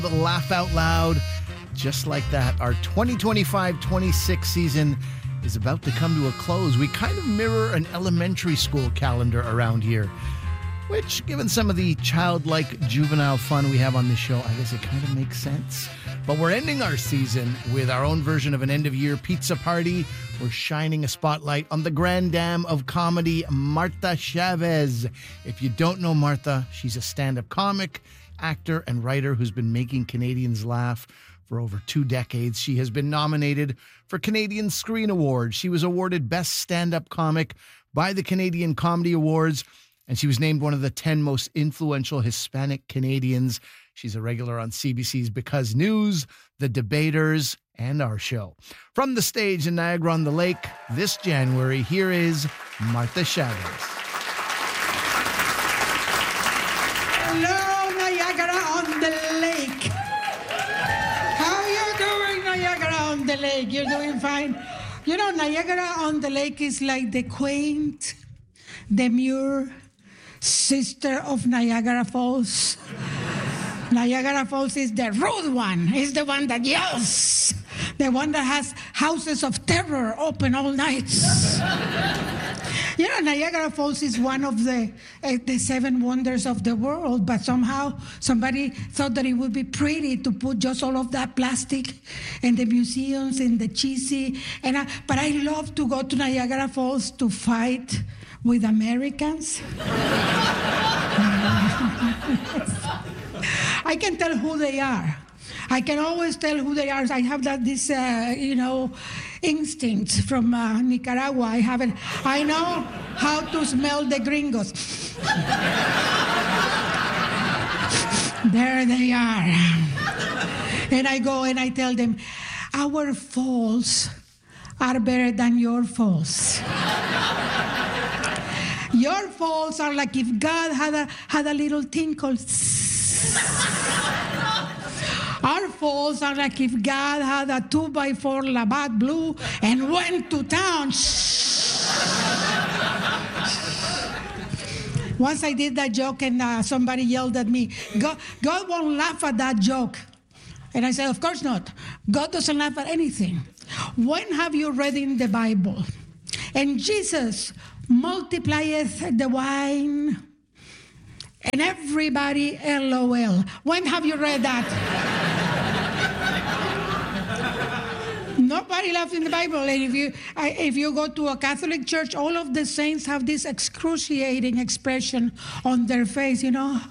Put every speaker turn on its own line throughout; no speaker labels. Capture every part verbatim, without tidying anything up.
Laugh out loud. Just like that, our twenty twenty-five twenty-six season is about to come to a close. We kind of mirror an elementary school calendar around here, which, given some of the childlike juvenile fun we have on this show, I guess it kind of makes sense. But we're ending our season with our own version of an end-of-year pizza party. We're shining a spotlight on the grand dame of comedy, Martha Chavez. If you don't know Martha, she's a stand-up comic, actor, and writer who's been making Canadians laugh for over two decades. She has been nominated for Canadian Screen Awards. She was awarded Best Stand-Up Comic by the Canadian Comedy Awards, and she was named one of the ten most influential Hispanic Canadians. She's a regular on C B C's Because News, The Debaters, and our show. From the stage in Niagara-on-the-Lake this January, here is Martha Chavez.
Hello, Niagara-on-the-Lake. How are you doing, Niagara-on-the-Lake? You're doing fine. You know, Niagara-on-the-Lake is like the quaint, demure sister of Niagara Falls. Niagara Falls is the rude one. It's the one that yells. The one that has houses of terror open all nights. You know, Niagara Falls is one of the uh, the seven wonders of the world, but somehow somebody thought that it would be pretty to put just all of that plastic in the museums and the cheesy. And I, but I love to go to Niagara Falls to fight with Americans. I can tell who they are. I can always tell who they are. I have that this, uh, you know, instinct from uh, Nicaragua. I have it. I know how to smell the gringos. There they are. And I go and I tell them, our falls are better than your falls. Your falls are like if God had a had a little tinkle. Our falls are like if God had a two by four Labatt Blue and went to town. Once I did that joke and uh, somebody yelled at me, God, God won't laugh at that joke. And I said, of course not. God doesn't laugh at anything. When have you read in the Bible? And Jesus multiplieth the wine, and everybody LOL. When have you read that? Nobody laughs in the Bible. And if you if you go to a Catholic church, all of the saints have this excruciating expression on their face, you know.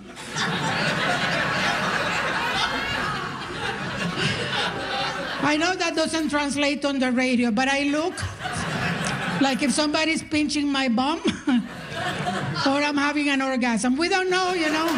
I know that doesn't translate on the radio, but I look like if somebody's pinching my bum or I'm having an orgasm. We don't know, you know.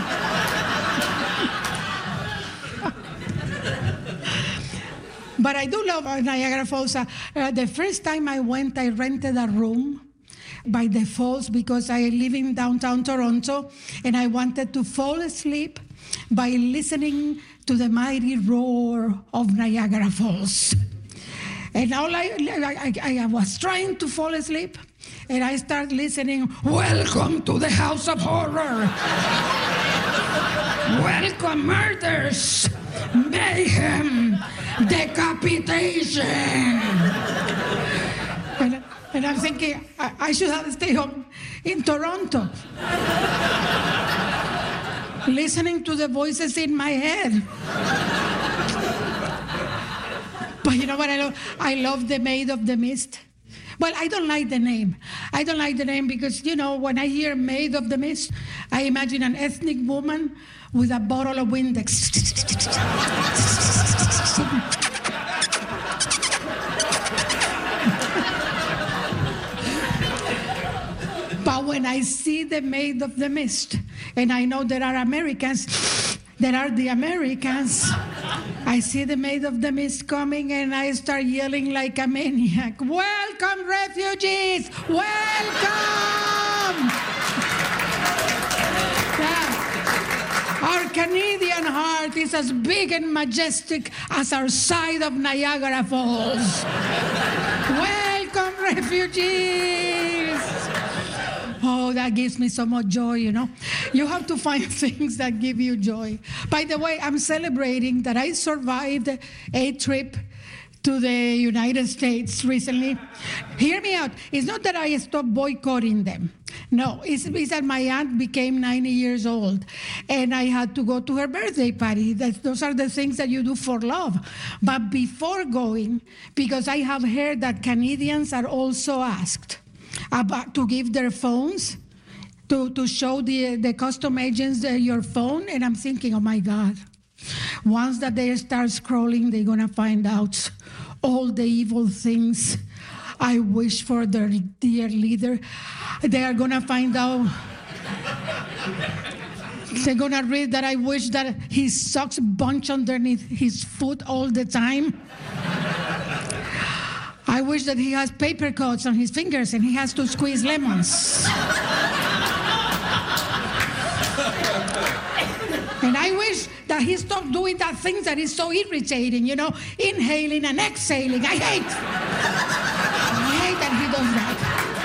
But I do love Niagara Falls. Uh, the first time I went, I rented a room by the falls because I live in downtown Toronto, and I wanted to fall asleep by listening to the mighty roar of Niagara Falls. And all I, I, I was trying to fall asleep, and I start listening, welcome to the House of Horror. Welcome, murders, mayhem, decapitation. And, and I'm thinking, I, I should have stayed home in Toronto, listening to the voices in my head. But you know what I love? I love the Maid of the Mist. Well, I don't like the name. I don't like the name because, you know, when I hear Maid of the Mist, I imagine an ethnic woman with a bottle of Windex. But when I see the Maid of the Mist, and I know there are Americans, there are the Americans, I see the Maid of the Mist coming, and I start yelling like a maniac. Welcome, refugees! Welcome! Yeah. Our Canadian heart is as big and majestic as our side of Niagara Falls. Welcome, refugees! Oh, that gives me so much joy, you know. You have to find things that give you joy. By the way, I'm celebrating that I survived a trip to the United States recently. Hear me out. It's not that I stopped boycotting them. No, it's, it's that my aunt became ninety years old, and I had to go to her birthday party. That, those are the things that you do for love. But before going, because I have heard that Canadians are also asked about to give their phones, to, to show the, the custom agents uh, your phone, and I'm thinking, oh my God, once that they start scrolling, they're going to find out all the evil things I wish for their dear leader. They are going to find out. They're going to read that I wish that his socks bunch underneath his foot all the time. I wish that he has paper cuts on his fingers and he has to squeeze lemons. And I wish that he stopped doing that thing that is so irritating, you know, inhaling and exhaling. I hate. I hate that he does that.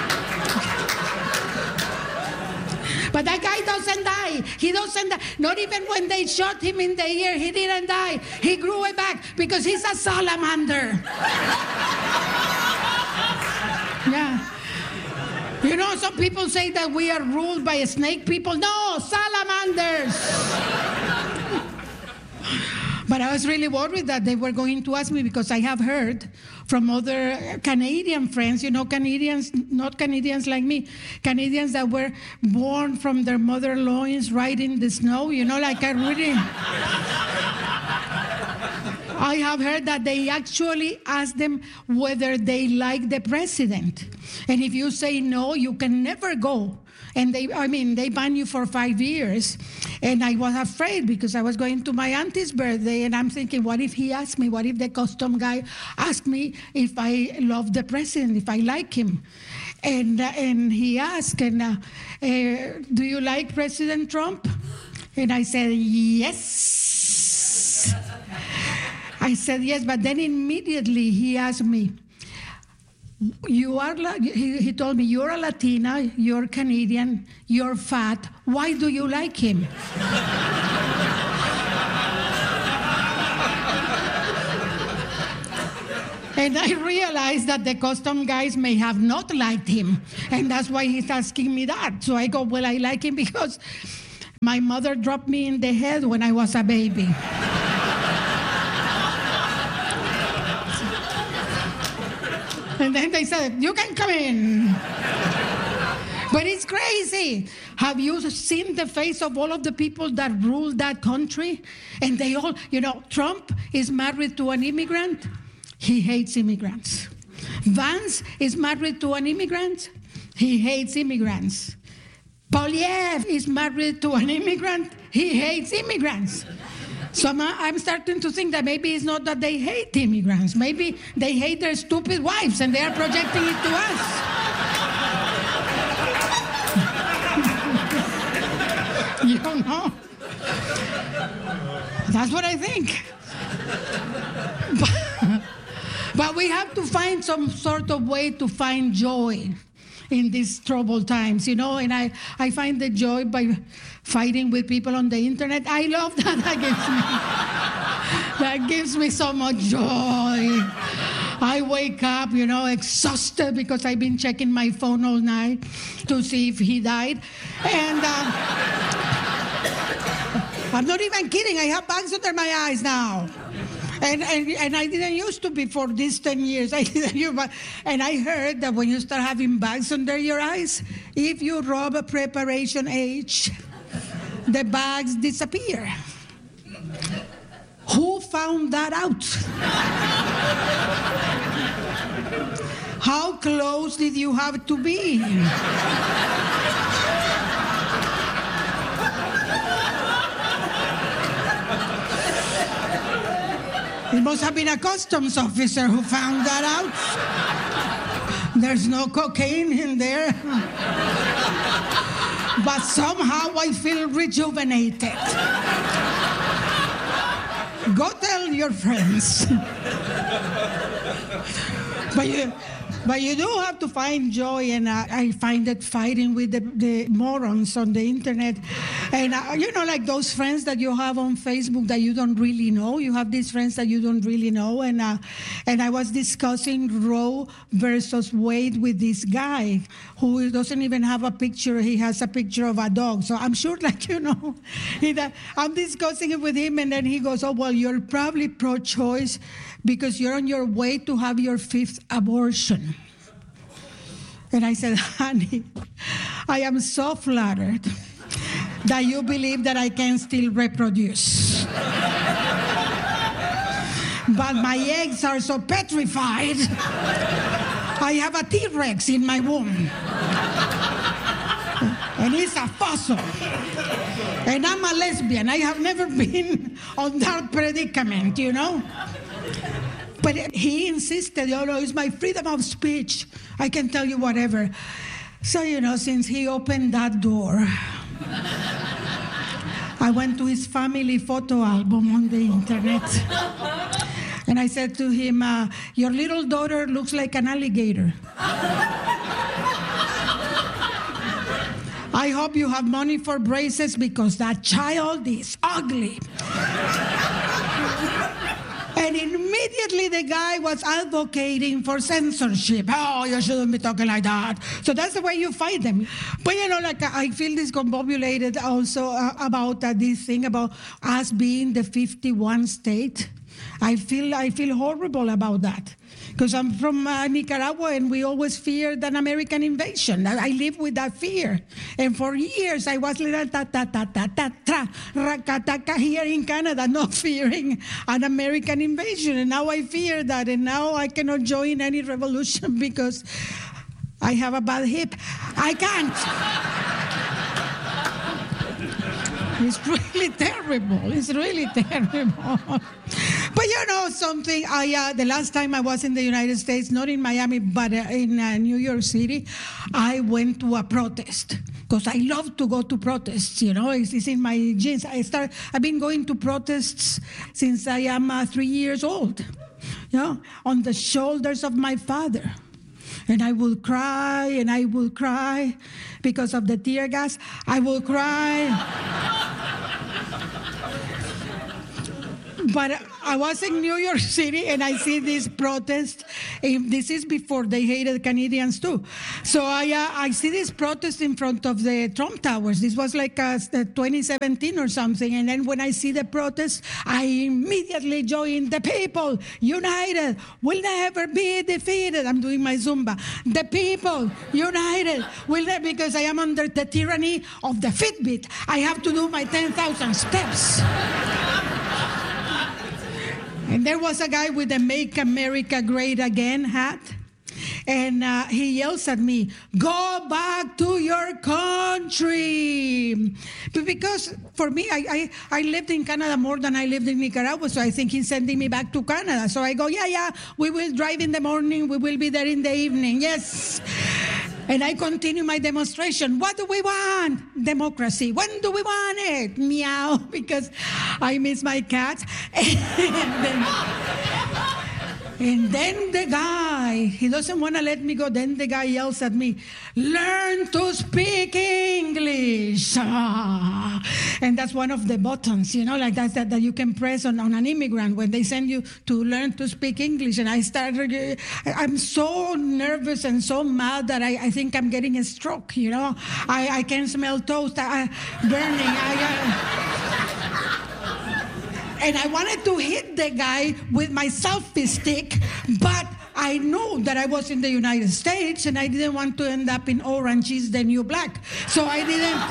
But that guy doesn't die. He doesn't die. Not even when they shot him in the ear, he didn't die. He grew it back because he's a salamander. Yeah. You know, some people say that we are ruled by snake people. No, salamanders. But I was really worried that they were going to ask me, because I have heard from other Canadian friends, you know, Canadians, not Canadians like me, Canadians that were born from their mother loins right in the snow, you know, like I really... I have heard that they actually ask them whether they like the president. And if you say no, you can never go. And they, I mean, they ban you for five years. And I was afraid because I was going to my auntie's birthday, and I'm thinking, what if he asked me? What if the custom guy asked me if I love the president, if I like him? And uh, and he asked, and uh, uh, do you like President Trump? And I said, yes. I said, yes, but then immediately he asked me, You are, he, he told me, you're a Latina, you're Canadian, you're fat. Why do you like him? And I realized that the custom guys may have not liked him. And that's why he's asking me that. So I go, well, I like him because my mother dropped me in the head when I was a baby. And then they said, you can come in. But it's crazy. Have you seen the face of all of the people that rule that country? And they all, you know, Trump is married to an immigrant. He hates immigrants. Vance is married to an immigrant. He hates immigrants. Poilievre is married to an immigrant. He hates immigrants. So I'm, I'm starting to think that maybe it's not that they hate immigrants. Maybe they hate their stupid wives and they are projecting it to us. You don't know? That's what I think. But, but we have to find some sort of way to find joy in these troubled times, you know, and I, I find the joy by fighting with people on the internet. I love that. That gives me, that gives me so much joy. I wake up, you know, exhausted because I've been checking my phone all night to see if he died. And uh, I'm not even kidding. I have bags under my eyes now. And, and and I didn't used to before these ten years. I didn't use, and I heard that when you start having bags under your eyes, if you rub a Preparation H, the bags disappear. Who found that out? How close did you have to be? It must have been a customs officer who found that out. There's no cocaine in there. But somehow I feel rejuvenated. Go tell your friends. But you, but you do have to find joy, and uh, I find it fighting with the, the morons on the internet. And, uh, you know, like those friends that you have on Facebook that you don't really know. You have these friends that you don't really know. And, uh, and I was discussing Roe versus Wade with this guy who doesn't even have a picture. He has a picture of a dog. So I'm sure, like, you know, he, uh, I'm discussing it with him, and then he goes, oh, well, you're probably pro-choice because you're on your way to have your fifth abortion. And I said, honey, I am so flattered that you believe that I can still reproduce. But my eggs are so petrified, I have a T-Rex in my womb. And it's a fossil. And I'm a lesbian. I have never been on that predicament, you know? But he insisted, oh, no, it's my freedom of speech. I can tell you whatever. So, you know, since he opened that door, I went to his family photo album on the internet. And I said to him, uh, your little daughter looks like an alligator. I hope you have money for braces because that child is ugly. And immediately the guy was advocating for censorship. Oh, you shouldn't be talking like that. So that's the way you fight them. But, you know, like I feel discombobulated also uh, about uh, this thing about us being the fifty-one state. I feel I feel horrible about that. Because I'm from uh, Nicaragua, and we always feared an American invasion. I, I live with that fear. And for years, I was little ta ta ta ta ta ta rakataka here in Canada, not fearing an American invasion. And now I fear that, and now I cannot join any revolution because I have a bad hip. I can't. It's really terrible. It's really terrible. But you know something, I, uh, the last time I was in the United States, not in Miami, but uh, in uh, New York City, I went to a protest. Because I love to go to protests, you know, it's, it's in my genes. I start, I've been going to protests since I am uh, three years old, you know, on the shoulders of my father. And I will cry, and I will cry because of the tear gas. I will cry. But I was in New York City, and I see this protest. This is before they hated Canadians, too. So I uh, I see this protest in front of the Trump Towers. This was like uh, twenty seventeen or something. And then when I see the protest, I immediately join the people. United will never be defeated. I'm doing my Zumba. The people, united, will never, because I am under the tyranny of the Fitbit. I have to do my ten thousand steps. And there was a guy with a Make America Great Again hat. And uh, he yells at me, go back to your country. But because for me, I, I, I lived in Canada more than I lived in Nicaragua, so I think he's sending me back to Canada. So I go, yeah, yeah, we will drive in the morning, we will be there in the evening, yes. And I continue my demonstration. What do we want? Democracy. When do we want it? Meow, because I miss my cat. And then, and then the guy, he doesn't want to let me go. Then the guy yells at me, learn to speak English. Ah. And that's one of the buttons, you know, like that, that, that you can press on, on an immigrant when they send you to learn to speak English. And I started, I'm so nervous and so mad that I, I think I'm getting a stroke, you know. I, I can smell toast I, burning. I, uh, And I wanted to hit the guy with my selfie stick, but I knew that I was in the United States, and I didn't want to end up in Orange is the New Black. So I didn't.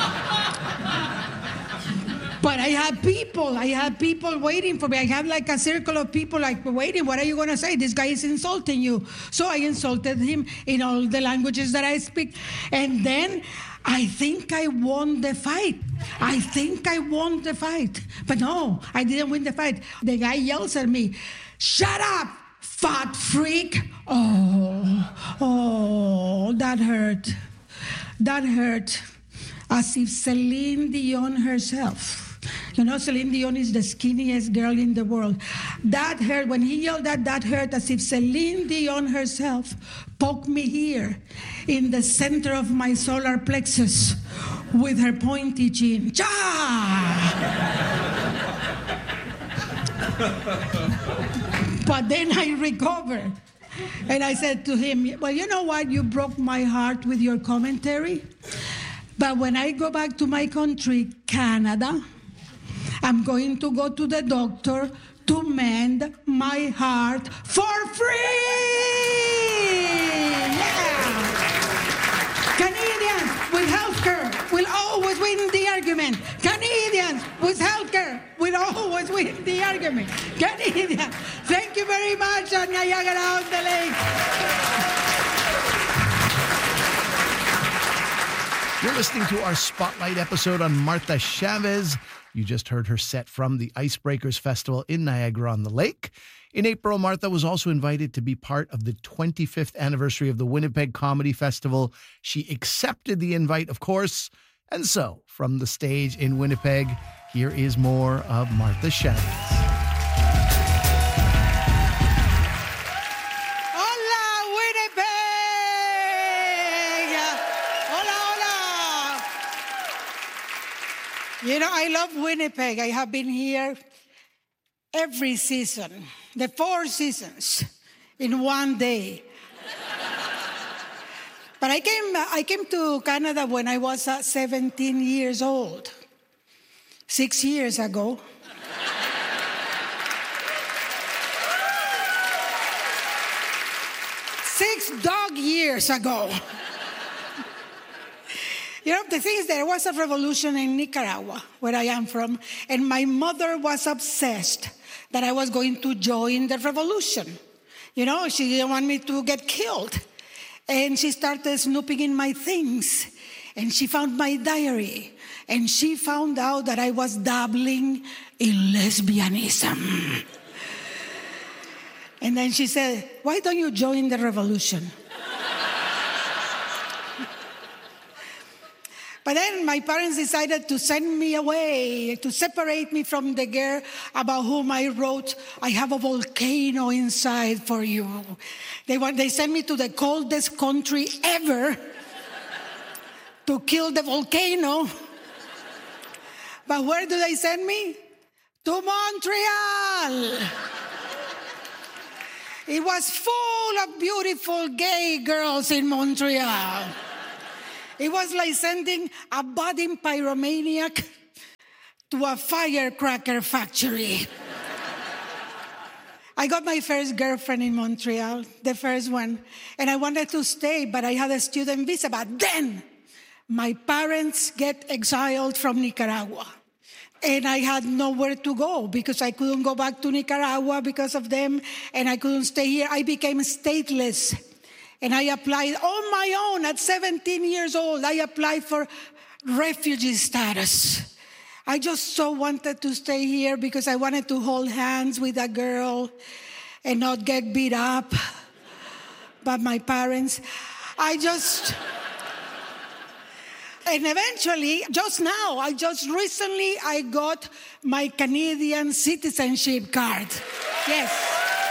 But I had people, I had people waiting for me. I had like a circle of people like waiting. What are you going to say? This guy is insulting you. So I insulted him in all the languages that I speak. And then I think I won the fight. I think I won the fight. But no, I didn't win the fight. The guy yells at me, shut up, fat freak. Oh, oh, that hurt. That hurt. As if Celine Dion herself You know, Celine Dion is the skinniest girl in the world. That hurt, when he yelled that, that hurt as if Celine Dion herself poked me here in the center of my solar plexus with her pointy chin. Cha! But then I recovered. And I said to him, well, you know what? You broke my heart with your commentary. But when I go back to my country, Canada, I'm going to go to the doctor to mend my heart for free! Yeah! Canadians with healthcare will always win the argument. Canadians with healthcare will always win the argument. Canadians, thank you very much on Niagara-on-the-Lake.
You're listening to our Spotlight episode on Martha Chavez. You just heard her set from the Icebreakers Festival in Niagara-on-the-Lake. In April, Martha was also invited to be part of the twenty-fifth anniversary of the Winnipeg Comedy Festival. She accepted the invite, of course. And so, from the stage in Winnipeg, here is more of Martha Chavez.
You know, I love Winnipeg. I have been here every season, the four seasons in one day. But I came, I came to Canada when I was uh, seventeen years old, six years ago. Six dog years ago. You know, the thing is, there was a revolution in Nicaragua, where I am from, and my mother was obsessed that I was going to join the revolution. You know, she didn't want me to get killed. And she started snooping in my things, and she found my diary, and she found out that I was dabbling in lesbianism. And then she said, why don't you join the revolution? But then my parents decided to send me away, to separate me from the girl about whom I wrote, I have a volcano inside for you. They, want, they sent me to the coldest country ever to kill the volcano. But where do they send me? To Montreal. It was full of beautiful gay girls in Montreal. It was like sending a budding pyromaniac to a firecracker factory. I got my first girlfriend in Montreal, the first one, and I wanted to stay, but I had a student visa. But then my parents get exiled from Nicaragua, and I had nowhere to go because I couldn't go back to Nicaragua because of them, and I couldn't stay here. I became stateless. And I applied on my own at seventeen years old. I applied for refugee status. I just so wanted to stay here because I wanted to hold hands with a girl and not get beat up by my parents. I just... And eventually, just now, I just recently, I got my Canadian citizenship card. Yes.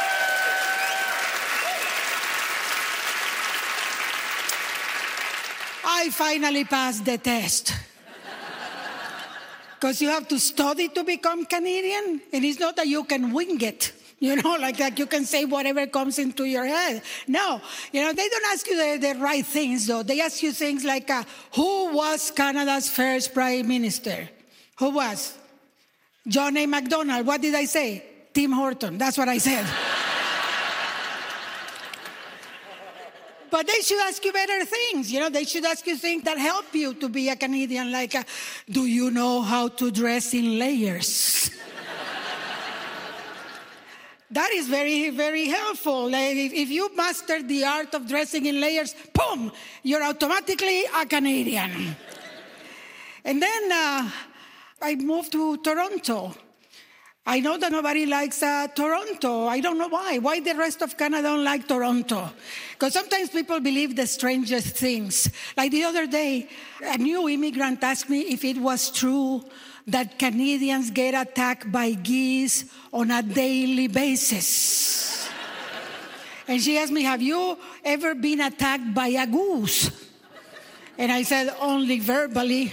I finally passed the test. Because you have to study to become Canadian. And it's not that you can wing it. You know, like, like you can say whatever comes into your head. No, you know, they don't ask you the, the right things, though. They ask you things like, uh, who was Canada's first prime minister? Who was? John A. Macdonald. What did I say? Tim Horton. That's what I said. But they should ask you better things. You know, they should ask you things that help you to be a Canadian, like, uh, do you know how to dress in layers? That is very, very helpful. Like if, if you master the art of dressing in layers, boom, you're automatically a Canadian. And then uh, I moved to Toronto. I know that nobody likes uh, Toronto. I don't know why. Why the rest of Canada don't like Toronto? Because sometimes people believe the strangest things. Like the other day, a new immigrant asked me if it was true that Canadians get attacked by geese on a daily basis. And she asked me, have you ever been attacked by a goose? And I said, only verbally.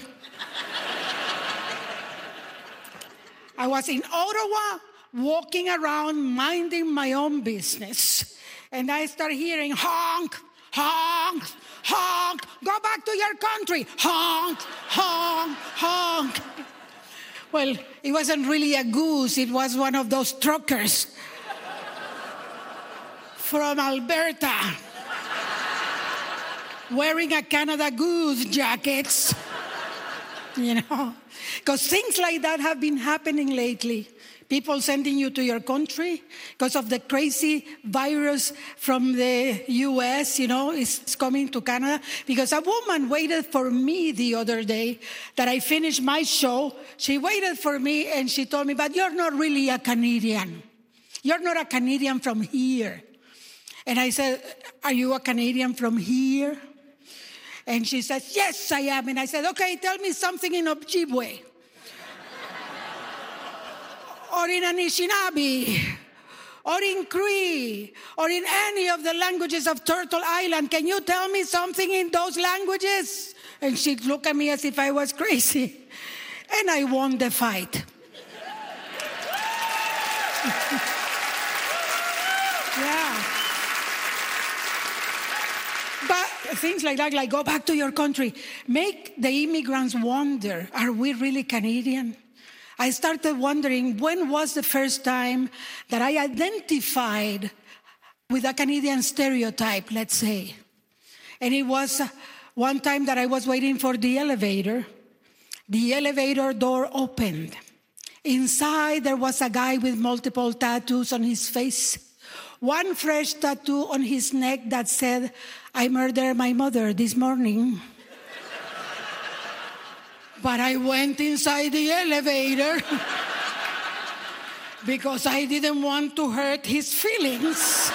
I was in Ottawa, walking around, minding my own business. And I started hearing, honk, honk, honk, go back to your country, honk, honk, honk. Well, it wasn't really a goose, it was one of those truckers from Alberta wearing a Canada Goose jackets, you know. Because things like that have been happening lately. People sending you to your country because of the crazy virus from the U S, you know, is coming to Canada. Because a woman waited for me the other day that I finished my show. She waited for me and she told me, but you're not really a Canadian. You're not a Canadian from here. And I said, are you a Canadian from here? And she says, yes, I am. And I said, okay, tell me something in Ojibwe. Or in Anishinaabe, or in Cree, or in any of the languages of Turtle Island. Can you tell me something in those languages? And she'd look at me as if I was crazy. And I won the fight. Yeah. But things like that, like go back to your country, make the immigrants wonder, are we really Canadian? I started wondering, when was the first time that I identified with a Canadian stereotype, let's say? And it was one time that I was waiting for the elevator. The elevator door opened. Inside, there was a guy with multiple tattoos on his face. One fresh tattoo on his neck that said, I murdered my mother this morning. But I went inside the elevator because I didn't want to hurt his feelings.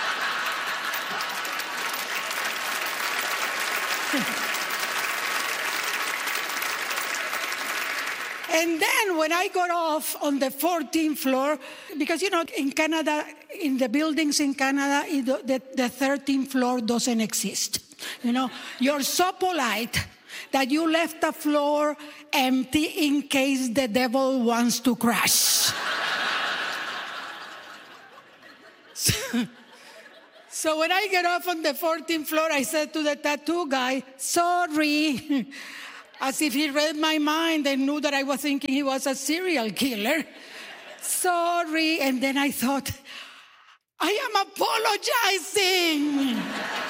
And then when I got off on the fourteenth floor, because, you know, in Canada, in the buildings in Canada, the, the thirteenth floor doesn't exist. You know, you're so polite that you left the floor empty in case the devil wants to crash. so, so when I get off on the fourteenth floor, I said to the tattoo guy, sorry, as if he read my mind and knew that I was thinking he was a serial killer. Sorry. And then I thought, I am apologizing.